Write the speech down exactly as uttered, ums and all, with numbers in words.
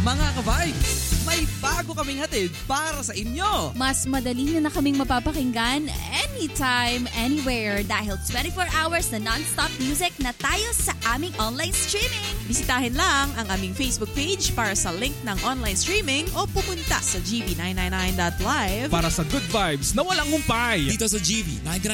Mga ka-vibes, may bago kaming hatid para sa inyo. Mas madali nyo na kaming mapapakinggan anytime, anywhere dahil twenty-four hours na non-stop music na tayo sa aming online streaming. Bisitahin lang ang aming Facebook page para sa link ng online streaming o pumunta sa g b nine ninety-nine dot live para sa good vibes na walang humpay. Dito sa G B ninety-nine